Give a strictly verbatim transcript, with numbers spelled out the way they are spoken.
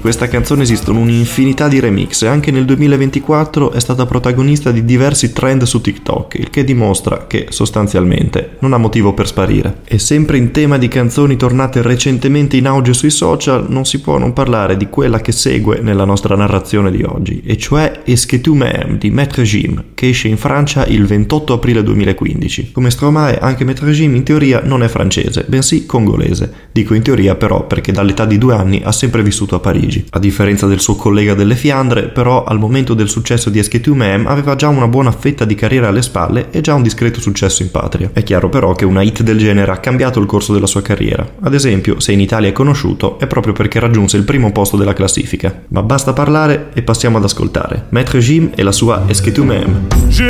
questa canzone esistono un'infinità di remix e anche nel duemilaventiquattro è stata protagonista di diversi trend su TikTok, il che dimostra che sostanzialmente non ha motivo per sparire. E sempre in tema di canzoni tornate recentemente in auge sui social, non si può non parlare di quella che segue nella nostra narrazione di oggi, e cioè Est-ce que tu m'aimes di Maître Gim, che esce in Francia il ventotto aprile duemilaquindici. Come Stromae, anche Maître Gim in teoria non è francese, bensì congolese. Dico in teoria però perché dall'età di due anni ha sempre vissuto a Parigi. A differenza del suo collega delle Fiandre, però al momento del successo di Est-ce que tu m'aimes aveva già una buona fetta di carriera alle spalle e già un discreto successo in patria. È chiaro però che una hit del genere ha cambiato il corso della sua carriera. Ad esempio, se in Italia è conosciuto è proprio perché raggiunse il primo posto della classifica. Ma basta parlare e passiamo ad ascoltare Maître Gim e la sua Est-ce que tu m'aimes.